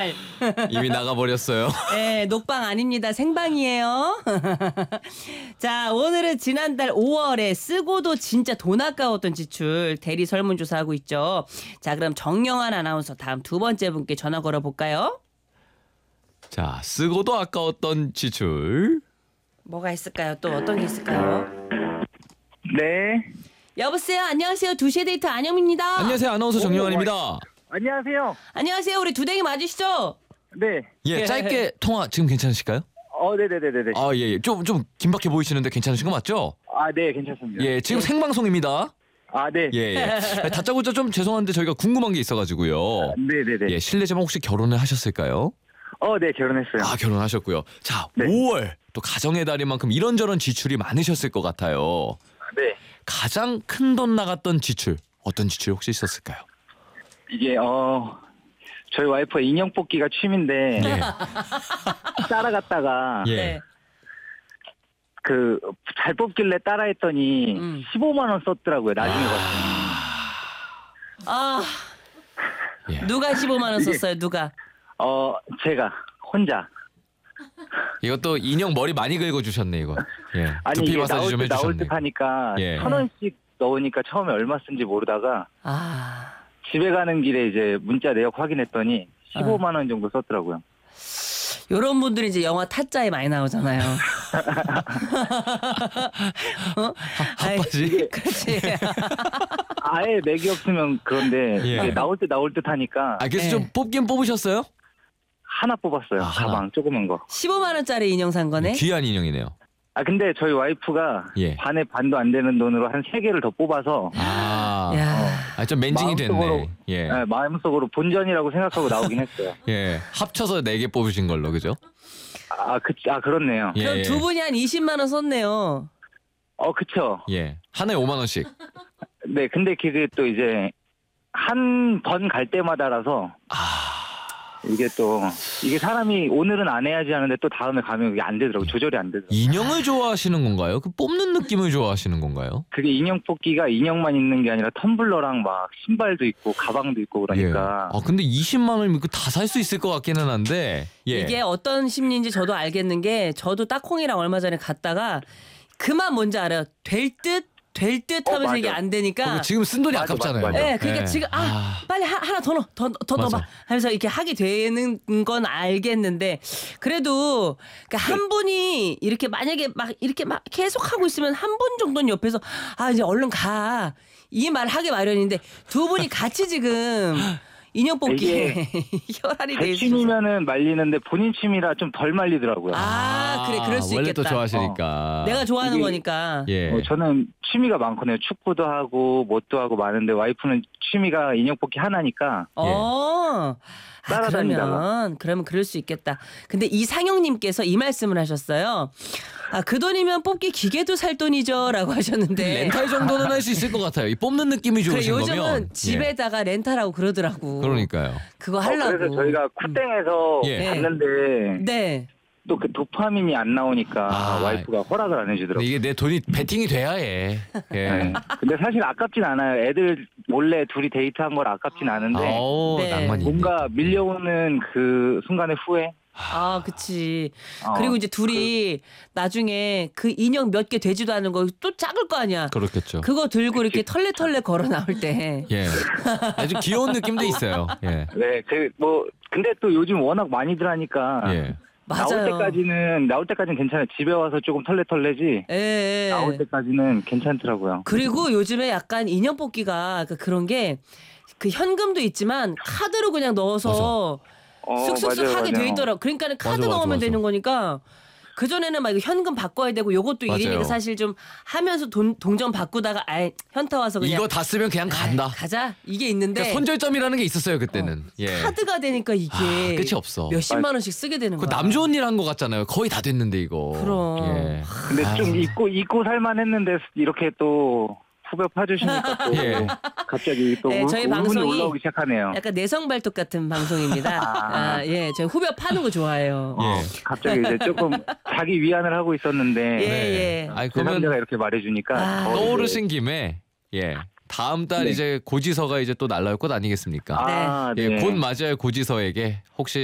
정말. 이미 나가버렸어요. 네, 녹방 아닙니다. 생방이에요. 자, 오늘은 지난달 5월에 쓰고도 진짜 돈 아까웠던 지출 대리 설문조사하고 있죠. 자, 그럼 정영환 아나운서 다음 두 번째 분께 전화 걸어볼까요? 자, 쓰고도 아까웠던 지출. 뭐가 있을까요? 또 어떤 게 있을까요? 네. 여보세요. 안녕하세요. 2시에 데이트 안영입니다. 안녕하세요. 아나운서 정영환입니다. 안녕하세요. 안녕하세요. 우리 두댕이 맞으시죠? 네. 예, 짧게 통화 지금 괜찮으실까요? 네네네네네. 아, 예. 좀 긴박해 보이시는데 괜찮으신 거 맞죠? 네, 괜찮습니다. 예, 지금 생방송입니다. 네. 예. 다짜고짜 좀 죄송한데 저희가 궁금한 게 있어가지고요. 네네네. 예, 실례지만 혹시 결혼을 하셨을까요? 네, 결혼했어요. 아, 결혼하셨고요. 자, 네. 5월 또 가정의 달인 만큼 이런저런 지출이 많으셨을 것 같아요. 네. 가장 큰 돈 나갔던 지출, 어떤 지출 혹시 있었을까요? 이게, 저희 와이프가 인형 뽑기가 취미인데, 예. 따라갔다가, 예. 네. 잘 뽑길래 따라했더니, 15만원 썼더라고요, 나중에 봤더니. 아, 예. 누가 15만 원 썼어요? 누가? 제가, 혼자. 이것도 인형 머리 많이 긁어주셨네, 이거. 예. 아니, 두피 이게 마사지 좀 나올 해주셨네. 듯 하니까, 예. 1,000원씩 넣으니까 처음에 얼마 쓴지 모르다가, 아, 집에 가는 길에 이제 문자 내역 확인했더니, 15만원 정도 썼더라고요. 요런 분들이 이제 영화 타짜에 많이 나오잖아요. 아이, 핫바지? 그렇지. 아예 맥이 없으면 그런데 예. 이게 나올 듯 하니까 아, 그래서 네. 좀 뽑긴 뽑으셨어요? 하나 뽑았어요. 하나. 가방 조그만 거. 15만 원짜리 인형 산 거네. 귀한 인형이네요. 근데 저희 와이프가 예. 반에 반도 안 되는 돈으로 한 3개를 더 뽑아서 야, 좀 맨징이 됐네. 마음속으로, 예. 마음속으로 본전이라고 생각하고 나오긴 했어요. 예. 합쳐서 4개 뽑으신 걸로, 그죠? 그렇네요. 예. 그럼 두 분이 한 20만 원 썼네요. 그쵸. 예. 하나에 5만 원씩. 네, 근데 그게 또 이제 한 번 갈 때마다라서 이게 사람이 오늘은 안 해야지 하는데 또 다음에 가면 그게 안 되더라고요. 조절이 안 되더라고요. 인형을 좋아하시는 건가요? 그 뽑는 느낌을 좋아하시는 건가요? 그게 인형 뽑기가 인형만 있는 게 아니라 텀블러랑 막 신발도 있고 가방도 있고 그러니까. 예. 근데 20만 원이면 다 살 수 있을 것 같기는 한데. 예. 이게 어떤 심리인지 저도 알겠는 게 저도 딱콩이랑 얼마 전에 갔다가 그만 뭔지 알아요. 될 듯 하면서 맞아. 이게 안 되니까. 지금 쓴 돈이 맞아, 아깝잖아요. 맞아. 네, 그러니까 예. 지금 빨리 하나 더 넣어, 더 넣어봐 맞아. 하면서 이렇게 하게 되는 건 알겠는데 그래도 그러니까 한 분이 이렇게 만약에 이렇게 계속 하고 있으면 한 분 정도는 옆에서 이제 얼른 가 이 말 하기 마련인데 두 분이 같이 지금 인형 뽑기에 혈안이 돼 있어서. 취미면은 말리는데 본인 취미라 좀 덜 말리더라고요. 그래 그럴 수 원래 있겠다. 또 좋아하시니까. 내가 좋아하는 이게- 거니까. 예. 저는 취미가 많거든요. 축구도 하고 뭣도 하고 많은데 와이프는 취미가 인형 뽑기 하나니까. 따라다니다가. 그러면 그럴 수 있겠다. 근데 이상형님께서 이 말씀을 하셨어요. 그 돈이면 뽑기 기계도 살 돈이죠라고 하셨는데. 렌탈 정도는 할 수 있을 것 같아요. 이 뽑는 느낌이 그래, 좋으신 요즘은 거면. 집에다가 렌탈하고 그러더라고. 그러니까요. 그거 하려고. 그래서 저희가 쿠땡에서 예. 봤는데 네. 또 그 도파민이 안 나오니까 와이프가 허락을 안 근데 해주더라고요. 이게 내 돈이 베팅이 돼야 해. 예. 네. 근데 사실 아깝진 않아요. 애들 몰래 둘이 데이트한 걸 아깝진 않은데 네. 낭만이 있네. 뭔가 밀려오는 그 순간의 후회. 그치. 그리고 이제 둘이 나중에 그 인형 몇 개 되지도 않은 거 또 작을 거 아니야. 그렇겠죠. 그거 들고 이렇게 털레털레 걸어 나올 때. 예. 아주 귀여운 느낌도 있어요. 예. 네, 근데 또 요즘 워낙 많이들 하니까 예. 맞아요. 나올 때까지는 괜찮아요. 집에 와서 조금 털레털레지. 예. 나올 때까지는 괜찮더라고요. 그리고 요즘에 약간 인형 뽑기가 그런 게 그 현금도 있지만 카드로 그냥 넣어서 쓱쓱쓱 맞아요, 하게 맞아요. 돼 있더라고. 그러니까 카드 맞아, 넣으면 맞아. 되는 거니까. 그전에는 막 이거 현금 바꿔야 되고 요것도 맞아요. 일이니까 사실 좀 하면서 동전 바꾸다가 현타 와서 그냥 이거 다 쓰면 그냥 간다. 가자 이게 있는데 그러니까 손절점이라는 게 있었어요 그때는. 예. 카드가 되니까 이게 끝이 없어. 몇십만 원씩 쓰게 되는 그 거야. 남 좋은 일 한 것 같잖아요. 거의 다 됐는데 이거. 그럼. 예. 근데 좀 잊고 살만했는데 이렇게 또 후벼 파주시니까 또 예. 갑자기 또 네, 저희 울분이 방송이 올라오기 시작하네요. 약간 내성 발톱 같은 방송입니다. 예, 저희 후벼 파는 거 좋아해요. 예. 갑자기 이제 조금 자기 위안을 하고 있었는데 예. 아니 그 남자가 그러면 이렇게 말해주니까 더 떠오르신 김에 예. 다음 달 네. 이제 고지서가 이제 또 날라올 것 아니겠습니까? 네. 예, 곧 맞아요 고지서에게 혹시